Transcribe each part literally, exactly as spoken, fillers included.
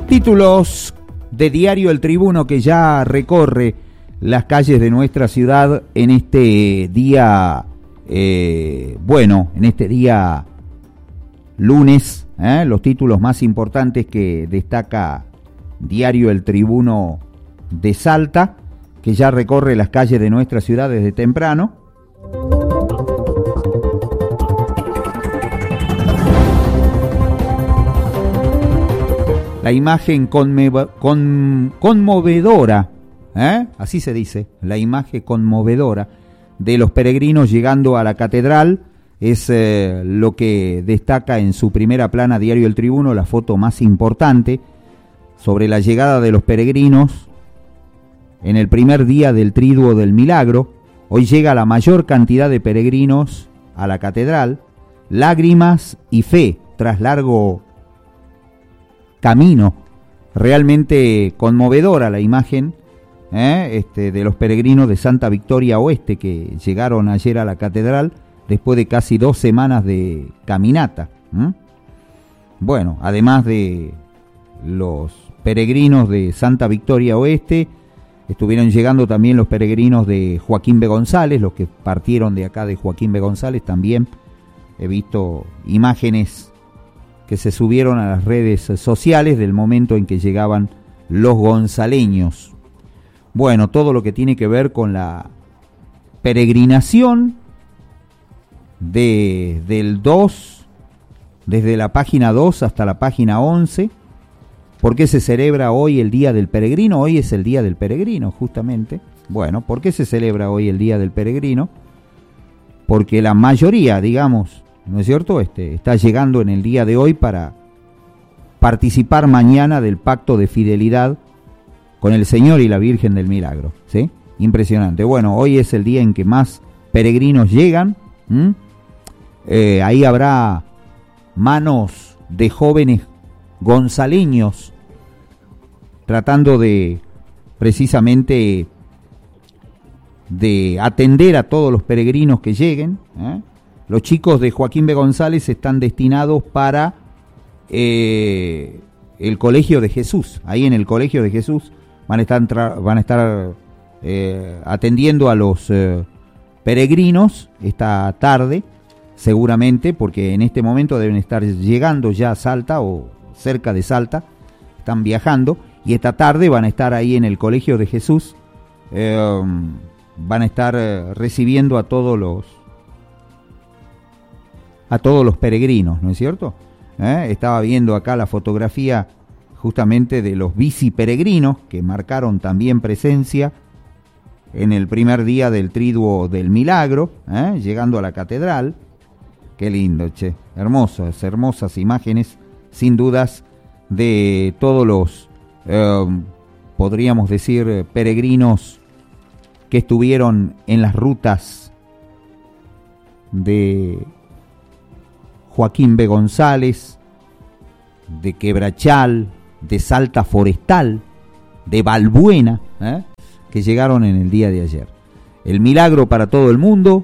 Títulos de Diario El Tribuno que ya recorre las calles de nuestra ciudad en este día, eh, bueno, en este día lunes, ¿eh? Los títulos más importantes que destaca Diario El Tribuno de Salta, que ya recorre las calles de nuestra ciudad desde temprano. La imagen conme- con- conmovedora, ¿eh? Así se dice, la imagen conmovedora de los peregrinos llegando a la catedral es eh, lo que destaca en su primera plana Diario El Tribuno, la foto más importante sobre la llegada de los peregrinos en el primer día del Triduo del Milagro. Hoy llega la mayor cantidad de peregrinos a la catedral, lágrimas y fe tras largo camino. Realmente conmovedora la imagen ¿eh? este, de los peregrinos de Santa Victoria Oeste que llegaron ayer a la catedral después de casi dos semanas de caminata. ¿eh? Bueno, además de los peregrinos de Santa Victoria Oeste, estuvieron llegando también los peregrinos de Joaquín B. González, los que partieron de acá de Joaquín B. González. También he visto imágenes que se subieron a las redes sociales del momento en que llegaban los gonzaleños. Bueno, todo lo que tiene que ver con la peregrinación de, del dos, desde la página dos hasta la página once. ¿Por qué se celebra hoy el Día del Peregrino? Hoy es el Día del Peregrino, justamente. Bueno, ¿por qué se celebra hoy el Día del Peregrino? Porque la mayoría, digamos, ¿no es cierto?, Este, está llegando en el día de hoy para participar mañana del pacto de fidelidad con el Señor y la Virgen del Milagro, ¿sí? Impresionante. Bueno, hoy es el día en que más peregrinos llegan. Eh, ahí habrá manos de jóvenes gonzaleños tratando de precisamente de atender a todos los peregrinos que lleguen, ¿eh? Los chicos de Joaquín B. González están destinados para eh, el Colegio de Jesús. Ahí en el Colegio de Jesús van a estar, tra- van a estar eh, atendiendo a los eh, peregrinos esta tarde, seguramente, porque en este momento deben estar llegando ya a Salta o cerca de Salta, están viajando, y esta tarde van a estar ahí en el Colegio de Jesús, eh, van a estar eh, recibiendo a todos los a todos los peregrinos, ¿no es cierto? ¿Eh? Estaba viendo acá la fotografía justamente de los bici peregrinos que marcaron también presencia en el primer día del Triduo del Milagro, ¿eh? llegando a la catedral. Qué lindo, che, hermosas, hermosas imágenes, sin dudas, de todos los, eh, podríamos decir, peregrinos que estuvieron en las rutas de Joaquín B. González, de Quebrachal, de Salta Forestal, de Balbuena, ¿eh? que llegaron en el día de ayer. El milagro para todo el mundo,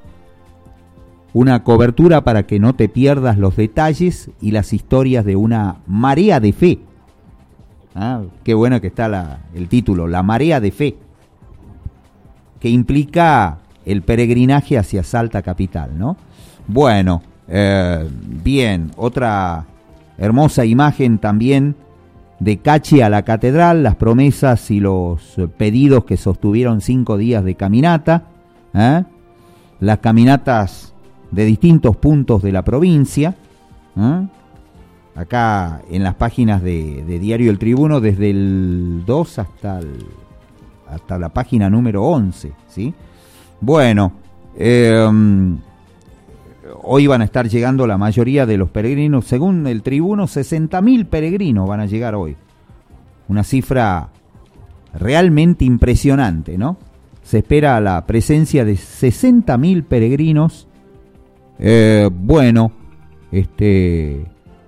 una cobertura para que no te pierdas los detalles y las historias de una marea de fe. ¿Ah? Qué bueno que está la, el título, la marea de fe, que implica el peregrinaje hacia Salta capital, ¿no? Bueno, eh, bien, otra hermosa imagen también de Cachi a la catedral, las promesas y los pedidos que sostuvieron cinco días de caminata, ¿eh? Las caminatas de distintos puntos de la provincia, ¿eh? Acá en las páginas de, de Diario El Tribuno, desde el dos hasta, el, hasta la página número once, ¿sí? Bueno, eh, hoy van a estar llegando la mayoría de los peregrinos, según el Tribuno, sesenta mil peregrinos van a llegar hoy. Una cifra realmente impresionante, ¿no? Se espera la presencia de sesenta mil peregrinos. Eh, bueno, este,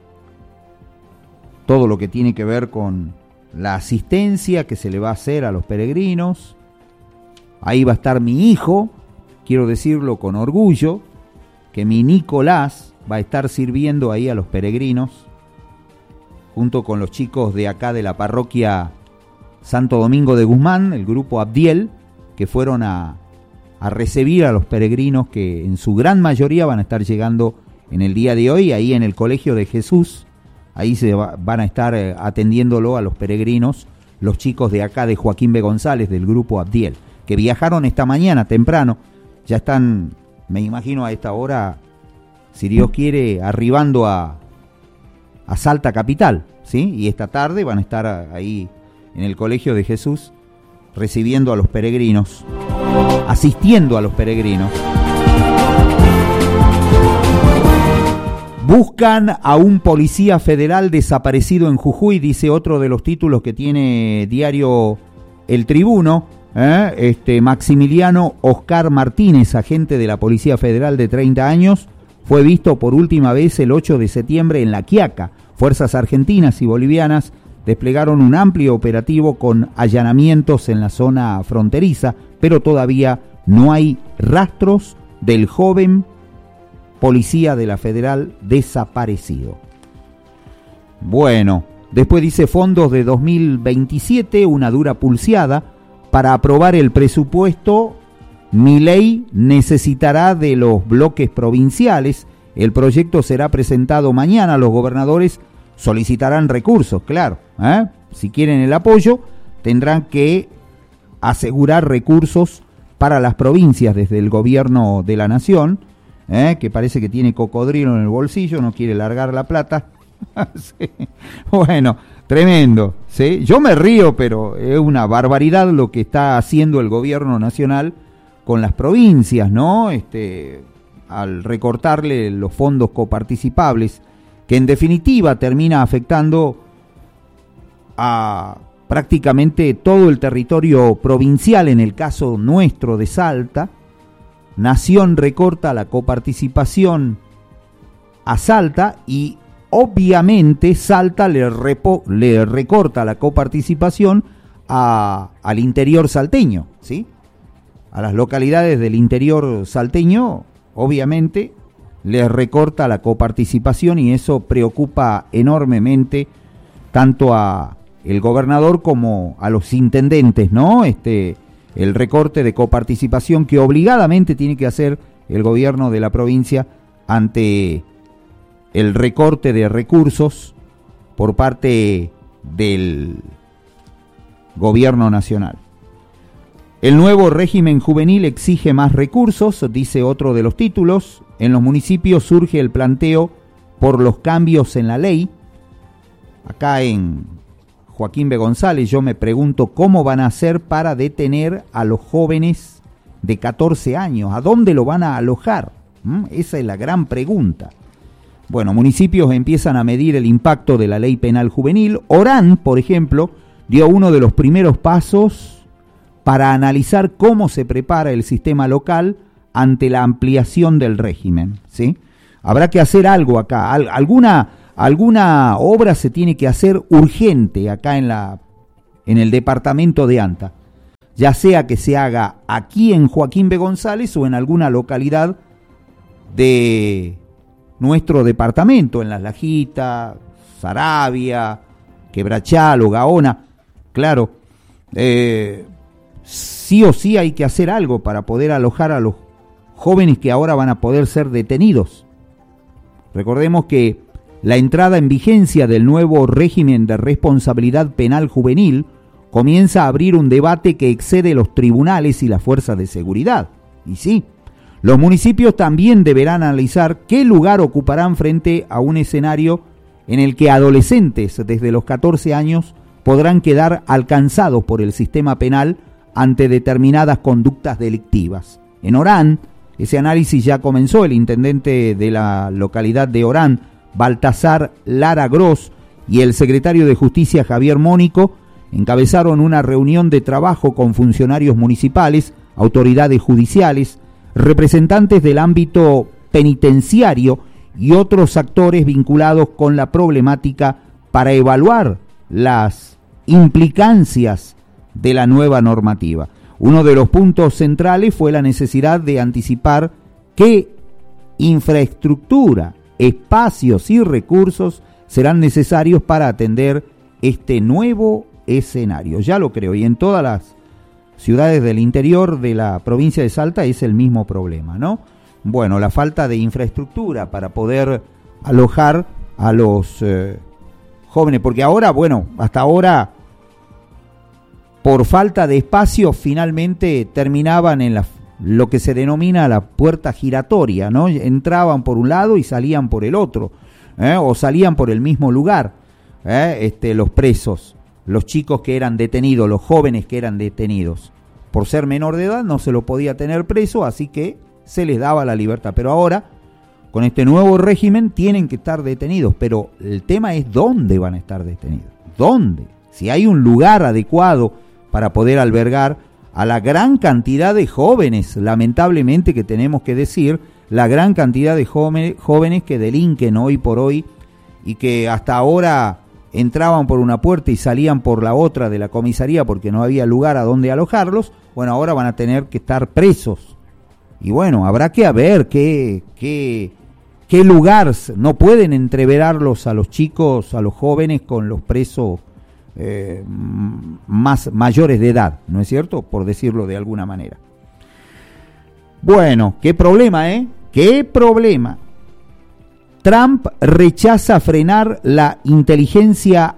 todo lo que tiene que ver con la asistencia que se le va a hacer a los peregrinos. Ahí va a estar mi hijo, quiero decirlo con orgullo, que mi Nicolás va a estar sirviendo ahí a los peregrinos. junto con los chicos de acá de la parroquia Santo Domingo de Guzmán, el grupo Abdiel, que fueron a, a recibir a los peregrinos que en su gran mayoría van a estar llegando en el día de hoy, ahí en el Colegio de Jesús. Ahí se va, van a estar eh, atendiéndolo a los peregrinos, los chicos de acá de Joaquín B. González, del grupo Abdiel, que viajaron esta mañana temprano. Ya están, me imagino a esta hora, si Dios quiere, arribando a, a Salta capital, ¿sí? Y esta tarde van a estar ahí en el Colegio de Jesús recibiendo a los peregrinos, asistiendo a los peregrinos. Buscan a un policía federal desaparecido en Jujuy, dice otro de los títulos que tiene diario El Tribuno. ¿eh? Este Maximiliano Oscar Martínez, agente de la Policía Federal de treinta años, fue visto por última vez el ocho de septiembre en La Quiaca. Fuerzas argentinas y bolivianas desplegaron un amplio operativo con allanamientos en la zona fronteriza, pero todavía no hay rastros del joven policía de la Federal desaparecido. Bueno, después dice fondos de dos mil veintisiete, una dura pulseada. Para aprobar el presupuesto, Milei necesitará de los bloques provinciales. El proyecto será presentado mañana. Los gobernadores solicitarán recursos, claro. ¿eh? Si quieren el apoyo, tendrán que asegurar recursos para las provincias desde el gobierno de la nación. ¿Eh? Que parece que tiene cocodrilo en el bolsillo, no quiere largar la plata. sí. Bueno, tremendo. ¿sí? Yo me río, pero es una barbaridad lo que está haciendo el gobierno nacional con las provincias, ¿no? Este, al recortarle los fondos coparticipables, que en definitiva termina afectando a prácticamente todo el territorio provincial, en el caso nuestro de Salta. Nación recorta la coparticipación a Salta y obviamente Salta le, repo, le recorta la coparticipación a, al interior salteño, ¿sí? A las localidades del interior salteño, obviamente, les recorta la coparticipación y eso preocupa enormemente tanto a el gobernador como a los intendentes, ¿no? Este... el recorte de coparticipación que obligadamente tiene que hacer el gobierno de la provincia ante el recorte de recursos por parte del gobierno nacional. El nuevo régimen juvenil exige más recursos, dice otro de los títulos. En los municipios surge el planteo por los cambios en la ley. Acá en Joaquín B. González, yo me pregunto cómo van a hacer para detener a los jóvenes de catorce años. ¿A dónde lo van a alojar? ¿Mm? Esa es la gran pregunta. Bueno, municipios empiezan a medir el impacto de la ley penal juvenil. Orán, por ejemplo, dio uno de los primeros pasos para analizar cómo se prepara el sistema local ante la ampliación del régimen, ¿sí? Habrá que hacer algo acá, Al- alguna... Alguna obra se tiene que hacer urgente acá en la en el departamento de Anta, ya sea que se haga aquí en Joaquín B. González o en alguna localidad de nuestro departamento, en Las Lajitas, Saravia, Quebrachal o Gaona. Claro, eh, sí o sí hay que hacer algo para poder alojar a los jóvenes que ahora van a poder ser detenidos. Recordemos que la entrada en vigencia del nuevo régimen de responsabilidad penal juvenil comienza a abrir un debate que excede los tribunales y las fuerzas de seguridad. Y sí, los municipios también deberán analizar qué lugar ocuparán frente a un escenario en el que adolescentes desde los catorce años podrán quedar alcanzados por el sistema penal ante determinadas conductas delictivas. En Orán, ese análisis ya comenzó. El intendente de la localidad de Orán, Baltasar Lara Gross, y el secretario de Justicia, Javier Mónico, encabezaron una reunión de trabajo con funcionarios municipales, autoridades judiciales, representantes del ámbito penitenciario y otros actores vinculados con la problemática para evaluar las implicancias de la nueva normativa. Uno de los puntos centrales fue la necesidad de anticipar qué infraestructura, espacios y recursos serán necesarios para atender este nuevo escenario. Ya lo creo, y en todas las ciudades del interior de la provincia de Salta es el mismo problema, ¿no? Bueno, la falta de infraestructura para poder alojar a los eh, jóvenes, porque ahora, bueno, hasta ahora, por falta de espacio, finalmente terminaban en la, lo que se denomina la puerta giratoria, ¿no? Entraban por un lado y salían por el otro, ¿eh? O salían por el mismo lugar, ¿eh? Este, los presos, los chicos que eran detenidos, los jóvenes que eran detenidos. Por ser menor de edad no se lo podía tener preso, así que se les daba la libertad. Pero ahora, con este nuevo régimen, tienen que estar detenidos. Pero el tema es dónde van a estar detenidos. ¿Dónde? Si hay un lugar adecuado para poder albergar a la gran cantidad de jóvenes, lamentablemente que tenemos que decir, la gran cantidad de jóvenes, jóvenes que delinquen hoy por hoy y que hasta ahora entraban por una puerta y salían por la otra de la comisaría porque no había lugar a donde alojarlos. Bueno, ahora van a tener que estar presos. Y bueno, habrá que ver qué, qué, qué lugar, no pueden entreverarlos a los chicos, a los jóvenes con los presos eh, más mayores de edad, ¿no es cierto? Por decirlo de alguna manera. Bueno, qué problema, ¿eh? Qué problema. Trump rechaza frenar la inteligencia,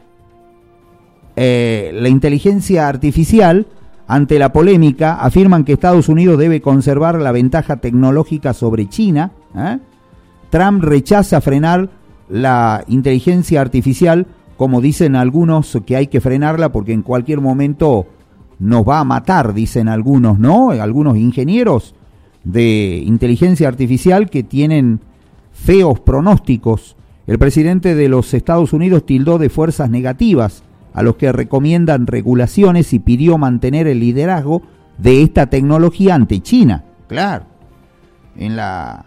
eh, la inteligencia artificial. Ante la polémica, afirman que Estados Unidos debe conservar la ventaja tecnológica sobre China. ¿eh? Trump rechaza frenar la inteligencia artificial, como dicen algunos que hay que frenarla porque en cualquier momento nos va a matar, dicen algunos, ¿no? Algunos ingenieros de inteligencia artificial que tienen feos pronósticos. El presidente de los Estados Unidos tildó de fuerzas negativas a los que recomiendan regulaciones y pidió mantener el liderazgo de esta tecnología ante China. Claro, en la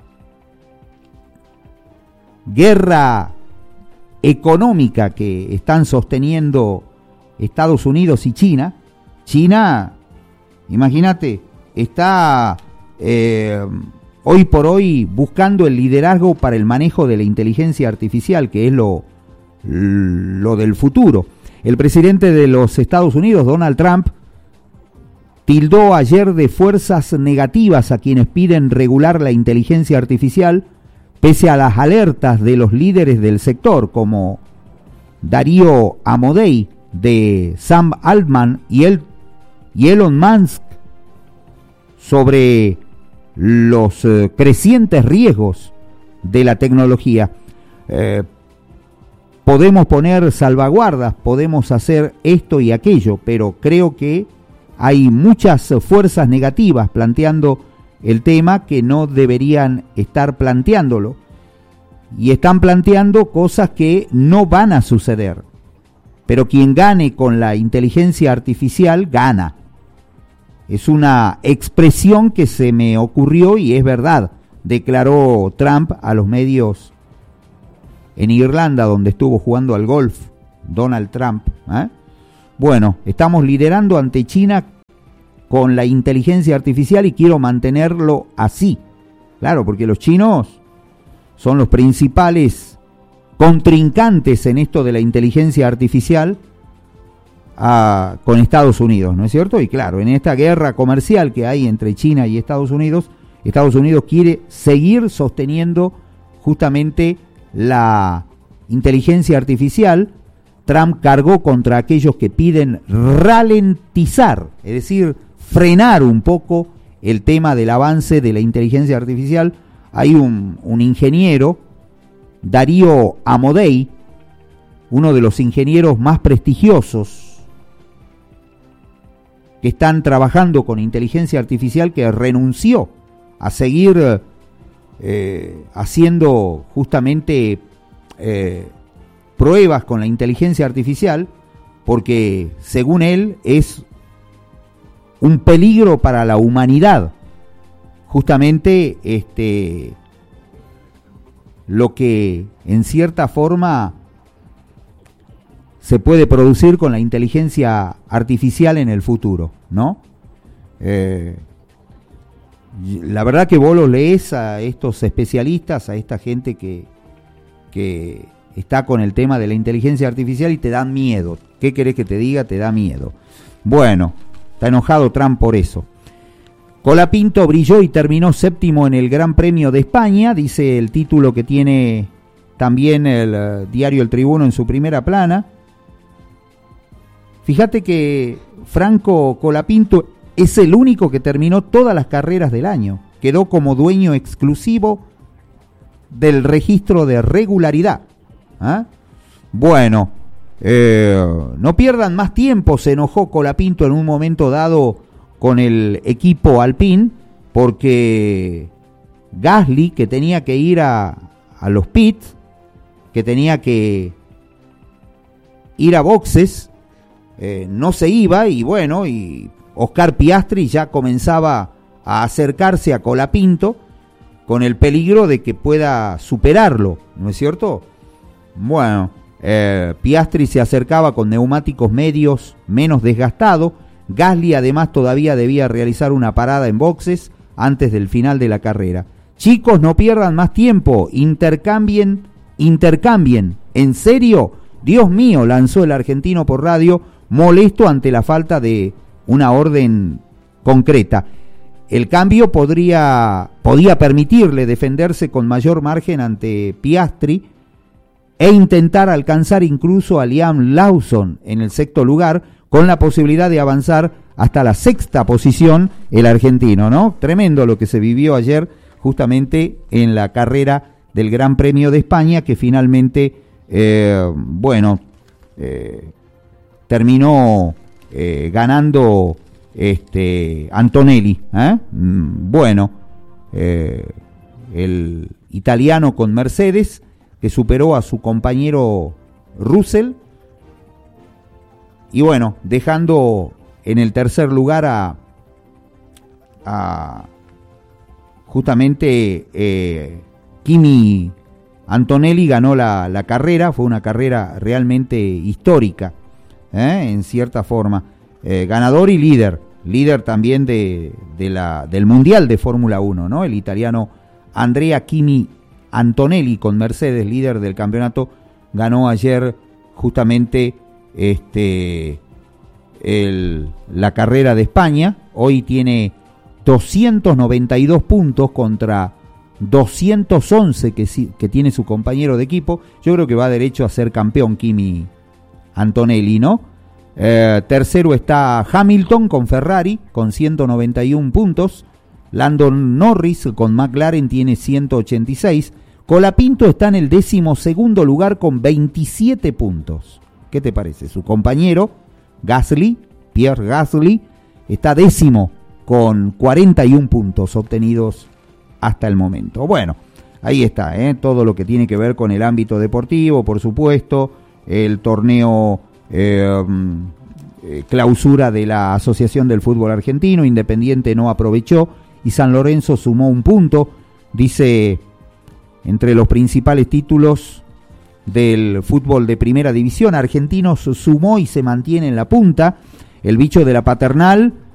guerra económica que están sosteniendo Estados Unidos y China, China, imagínate, está eh, hoy por hoy buscando el liderazgo para el manejo de la inteligencia artificial, que es lo, lo del futuro. El presidente de los Estados Unidos, Donald Trump, tildó ayer de fuerzas negativas a quienes piden regular la inteligencia artificial, pese a las alertas de los líderes del sector, como Darío Amodei, de Sam Altman y, el, y Elon Musk, sobre los eh, crecientes riesgos de la tecnología. Eh, Podemos poner salvaguardas, podemos hacer esto y aquello, pero creo que hay muchas fuerzas negativas planteando el tema que no deberían estar planteándolo. Y están planteando cosas que no van a suceder. Pero quien gane con la inteligencia artificial, gana. Es una expresión que se me ocurrió y es verdad, declaró Trump a los medios en Irlanda, donde estuvo jugando al golf Donald Trump. ¿eh? Bueno, estamos liderando ante China con la inteligencia artificial y quiero mantenerlo así. Claro, porque los chinos son los principales contrincantes en esto de la inteligencia artificial a, con Estados Unidos, ¿no es cierto? Y claro, en esta guerra comercial que hay entre China y Estados Unidos, Estados Unidos quiere seguir sosteniendo justamente la inteligencia artificial. Trump cargó contra aquellos que piden ralentizar, es decir, frenar un poco el tema del avance de la inteligencia artificial. Hay un, un ingeniero, Darío Amodei, uno de los ingenieros más prestigiosos que están trabajando con inteligencia artificial, que renunció a seguir eh, haciendo justamente eh, pruebas con la inteligencia artificial, porque según él es un peligro para la humanidad. Justamente este lo que en cierta forma se puede producir con la inteligencia artificial en el futuro, ¿no? Eh, la verdad que vos los lees a estos especialistas, a esta gente que, que está con el tema de la inteligencia artificial y te dan miedo. ¿Qué querés que te diga? Te da miedo. Bueno, está enojado Trump por eso. Colapinto brilló y terminó séptimo en el Gran Premio de España, dice el título que tiene también el uh, diario El Tribuno en su primera plana. Fíjate que Franco Colapinto es el único que terminó todas las carreras del año. Quedó como dueño exclusivo del registro de regularidad. ¿Ah? Bueno, eh, no pierdan más tiempo, se enojó Colapinto en un momento dado con el equipo Alpine, porque Gasly, que tenía que ir a, a los pits, que tenía que ir a boxes, eh, no se iba, y bueno, y Oscar Piastri ya comenzaba a acercarse a Colapinto con el peligro de que pueda superarlo, ¿no es cierto? Bueno, eh, Piastri se acercaba con neumáticos medios menos desgastados. Gasly además todavía debía realizar una parada en boxes antes del final de la carrera. Chicos, no pierdan más tiempo, intercambien, intercambien. ¿En serio? Dios mío, lanzó el argentino por radio, molesto ante la falta de una orden concreta. El cambio podría, podía permitirle defenderse con mayor margen ante Piastri e intentar alcanzar incluso a Liam Lawson en el sexto lugar, con la posibilidad de avanzar hasta la sexta posición el argentino, ¿no? Tremendo lo que se vivió ayer justamente en la carrera del Gran Premio de España, que finalmente, eh, bueno, eh, terminó eh, ganando este Antonelli, ¿eh? Bueno, eh, el italiano con Mercedes, que superó a su compañero Russell, y bueno, dejando en el tercer lugar a, a justamente eh, Kimi Antonelli. Ganó la, la carrera, fue una carrera realmente histórica, ¿eh? En cierta forma. Eh, ganador y líder, líder también de, de la, del Mundial de Fórmula uno, ¿no? El italiano Andrea Kimi Antonelli con Mercedes, líder del campeonato, ganó ayer justamente este el, la carrera de España. Hoy tiene doscientos noventa y dos puntos contra doscientos once que, que tiene su compañero de equipo. Yo creo que va derecho a ser campeón Kimi Antonelli, ¿no? Eh, tercero está Hamilton con Ferrari con ciento noventa y uno puntos. Landon Norris con McLaren tiene ciento ochenta y seis. Colapinto está en el décimo segundo lugar con veintisiete puntos. ¿Qué te parece? Su compañero Gasly, Pierre Gasly, está décimo con cuarenta y uno puntos obtenidos hasta el momento. Bueno, ahí está, ¿eh? Todo lo que tiene que ver con el ámbito deportivo, por supuesto, el torneo eh, eh, clausura de la Asociación del Fútbol Argentino. Independiente no aprovechó y San Lorenzo sumó un punto. Dice, entre los principales títulos del fútbol de primera división, Argentinos sumó y se mantiene en la punta. El bicho de la Paternal